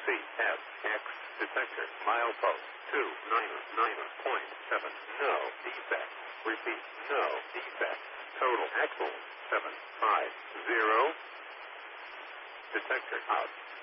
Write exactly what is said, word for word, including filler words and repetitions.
C S X detector milepost two nine nine point seven. No defect. Repeat. No defect. Total axle seven five zero. Detector out.